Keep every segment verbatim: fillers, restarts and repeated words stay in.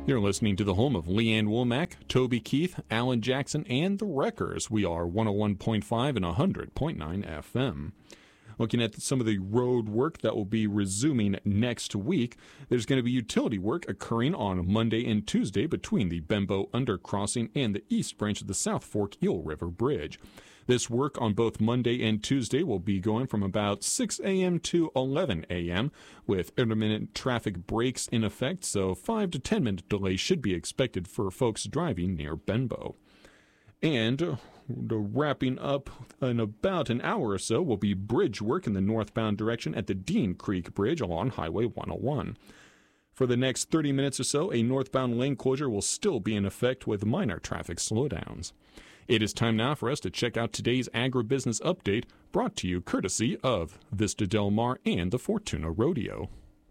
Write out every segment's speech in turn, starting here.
You're listening to the home of Leanne Womack, Toby Keith, Alan Jackson, and the Wreckers. We are one oh one point five and one hundred point nine F M. Looking at some of the road work that will be resuming next week, there's going to be utility work occurring on Monday and Tuesday between the Bembo Undercrossing and the East Branch of the South Fork Eel River Bridge. This work on both Monday and Tuesday will be going from about six a.m. to eleven a.m. with intermittent traffic breaks in effect, so five to ten minute delay should be expected for folks driving near Benbow. And uh, wrapping up in about an hour or so will be bridge work in the northbound direction at the Dean Creek Bridge along Highway one oh one. For the next thirty minutes or so, a northbound lane closure will still be in effect with minor traffic slowdowns. It is time now for us to check out today's agribusiness update, brought to you courtesy of Vista Del Mar and the Fortuna Rodeo.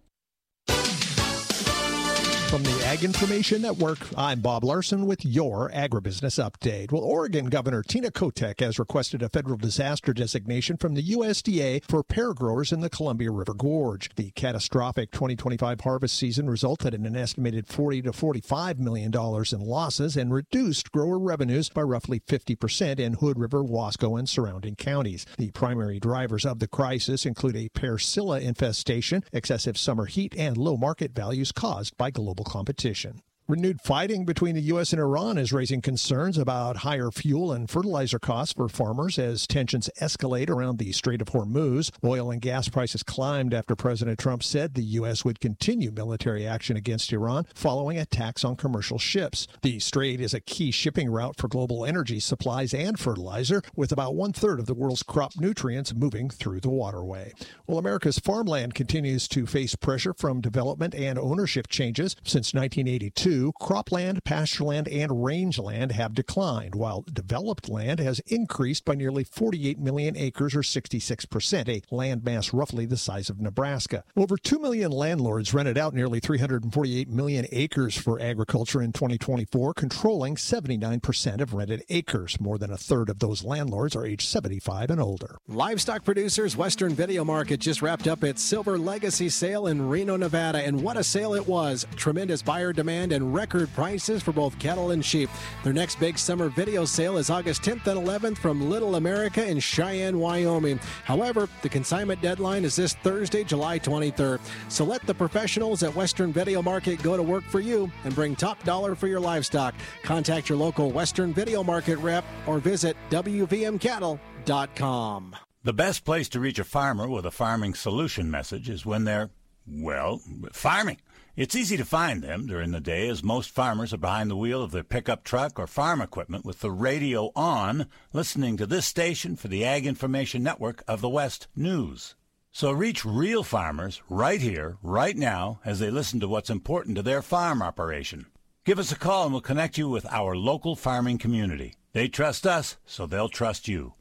From the Ag Information Network, I'm Bob Larson with your Agribusiness Update. Well, Oregon Governor Tina Kotek has requested a federal disaster designation from the U S D A for pear growers in the Columbia River Gorge. The catastrophic twenty twenty-five harvest season resulted in an estimated forty to forty-five million dollars in losses and reduced grower revenues by roughly fifty percent in Hood River, Wasco, and surrounding counties. The primary drivers of the crisis include a pear psylla infestation, excessive summer heat, and low market values caused by global competition. Renewed fighting between the U S and Iran is raising concerns about higher fuel and fertilizer costs for farmers as tensions escalate around the Strait of Hormuz. Oil and gas prices climbed after President Trump said the U S would continue military action against Iran following attacks on commercial ships. The Strait is a key shipping route for global energy supplies and fertilizer, with about one-third of the world's crop nutrients moving through the waterway. Well, America's farmland continues to face pressure from development and ownership changes. Since nineteen eighty-two, cropland, pastureland, and rangeland have declined, while developed land has increased by nearly forty-eight million acres, or sixty-six percent, a landmass roughly the size of Nebraska. Over two million landlords rented out nearly three hundred forty-eight million acres for agriculture in twenty twenty-four, controlling seventy-nine percent of rented acres. More than a third of those landlords are age seventy-five and older. Livestock Producers Western Video Market just wrapped up its Silver Legacy sale in Reno, Nevada, and what a sale it was. Tremendous buyer demand and record prices for both cattle and sheep. Their next big summer video sale is August tenth and eleventh from Little America in Cheyenne, Wyoming. However, the consignment deadline is this Thursday, July twenty-third. So let the professionals at Western Video Market go to work for you and bring top dollar for your livestock. Contact your local Western Video Market rep or visit W V M cattle dot com. The best place to reach a farmer with a farming solution message is when they're, well, farming. It's easy to find them during the day, as most farmers are behind the wheel of their pickup truck or farm equipment with the radio on, listening to this station for the Ag Information Network of the West News. So reach real farmers right here, right now, as they listen to what's important to their farm operation. Give us a call and we'll connect you with our local farming community. They trust us, so they'll trust you.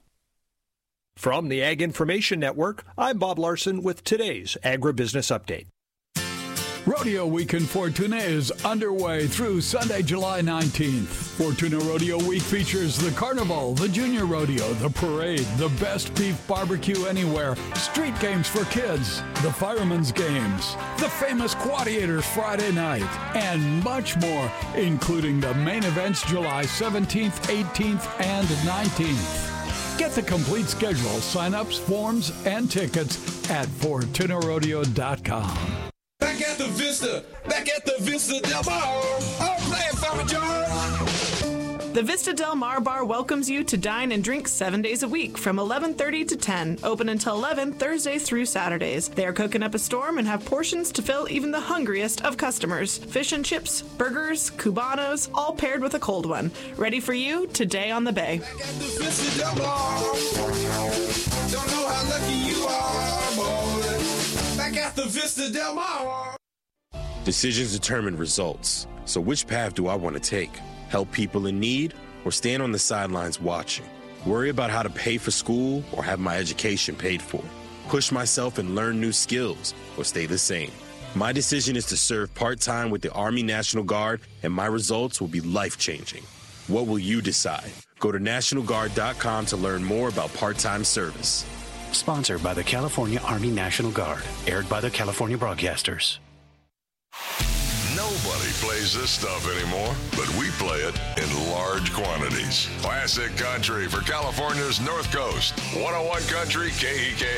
From the Ag Information Network, I'm Bob Larson with today's Agribusiness Update. Rodeo Week in Fortuna is underway through Sunday, July nineteenth. Fortuna Rodeo Week features the Carnival, the Junior Rodeo, the Parade, the Best Beef Barbecue Anywhere, street games for kids, the Fireman's Games, the famous Quadiators Friday night, and much more, including the main events July seventeenth, eighteenth, and nineteenth. Get the complete schedule, sign-ups, forms, and tickets at Fortuna Rodeo dot com. Back at the Vista, back at the Vista Del Mar, I'm playing Farmer John. The Vista Del Mar Bar welcomes you to dine and drink seven days a week from eleven thirty to ten, open until eleven Thursdays through Saturdays. They are cooking up a storm and have portions to fill even the hungriest of customers. Fish and chips, burgers, cubanos, all paired with a cold one. Ready for you today on the bay. Back at the Vista Del Mar, don't know how lucky you are, boy. Back at the Vista Del Mar. Decisions determine results. So which path do I want to take? Help people in need or stand on the sidelines watching? Worry about how to pay for school or have my education paid for? Push myself and learn new skills or stay the same? My decision is to serve part-time with the Army National Guard, and my results will be life-changing. What will you decide? Go to National Guard dot com to learn more about part-time service. Sponsored by the California Army National Guard. Aired by the California Broadcasters. No Nobody plays this stuff anymore, but we play it in large quantities. Classic country for California's North Coast. one oh one Country K E K